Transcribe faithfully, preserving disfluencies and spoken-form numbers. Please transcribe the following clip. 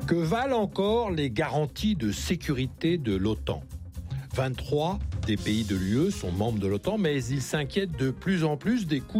Que valent encore les garanties de sécurité de l'OTAN ? vingt-trois des pays de l'U E sont membres de l'OTAN, mais ils s'inquiètent de plus en plus des coûts